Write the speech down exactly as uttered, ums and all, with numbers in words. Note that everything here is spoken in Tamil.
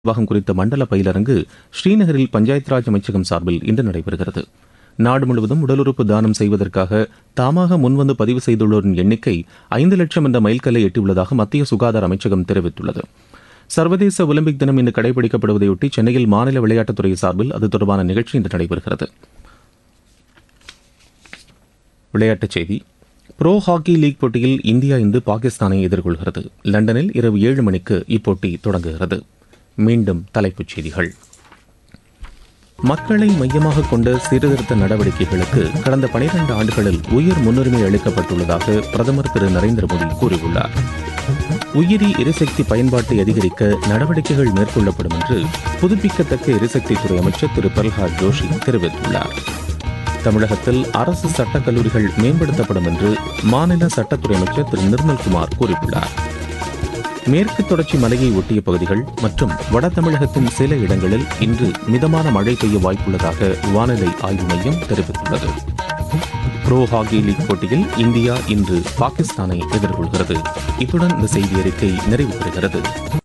நிர்வாகம் குறித்த மண்டல பயிலரங்கு ஸ்ரீநகரில் பஞ்சாயத் ராஜ் அமைச்சகம் சார்பில் இன்று நடைபெறுகிறது. நாடு முழுவதும் உடலுறுப்பு தானம் செய்வதற்காக தாமாக முன்வந்து பதிவு செய்துள்ளோரின் எண்ணிக்கை ஐந்து லட்சம் என்ற மைல்கல்லை எட்டியுள்ளதாக மத்திய சுகாதார அமைச்சகம் தெரிவித்துள்ளது. சர்வதேச ஒலிம்பிக் தினம் இன்று கடைபிடிக்கப்படுவதையொட்டி சென்னையில் மாநில விளையாட்டுத்துறை சார்பில் அது தொடர்பான நிகழ்ச்சி இன்று நடைபெறுகிறது. விளையாட்டுச் செய்தி. புரோ ஹாக்கி லீக் போட்டியில் இந்தியா இன்று பாகிஸ்தானை எதிர்கொள்கிறது. லண்டனில் இரவு ஏழு மணிக்கு இப்போட்டி தொடங்குகிறது. மீண்டும் தலைப்புச் செய்திகள். மக்களை மையமாக கொண்ட சீர்திருத்த நடவடிக்கைகளுக்கு கடந்த பனிரண்டு ஆண்டுகளில் உயர் முன்னுரிமை அளிக்கப்பட்டுள்ளதாக பிரதமர் திரு நரேந்திர மோடி கூறியுள்ளார். உயிரி எரிசக்தி பயன்பாட்டை அதிகரிக்க நடவடிக்கைகள் மேற்கொள்ளப்படும் என்று புதுப்பிக்கத்தக்க எரிசக்தித்துறை அமைச்சர் திரு பிரல்ஹாத் ஜோஷி தெரிவித்துள்ளார். தமிழகத்தில் அரசு சட்டக் கல்லூரிகள் மேம்படுத்தப்படும் என்று மாநில சட்டத்துறை அமைச்சர் திரு நிர்மல்குமார் கூறியுள்ளார். மேற்கு தொடர்ச்சி மலையை ஒட்டிய பகுதிகள் மற்றும் வட தமிழகத்தின் சில இடங்களில் இன்று மிதமான மழை பெய்ய வாய்ப்புள்ளதாக வானிலை ஆய்வு மையம் தெரிவித்துள்ளது. புரோ ஹாக்கி லீக் போட்டியில் இந்தியா இன்று பாகிஸ்தானை எதிர்கொள்கிறது. இத்துடன் இந்த செய்தி அறிக்கை நிறைவு பெறுகிறது.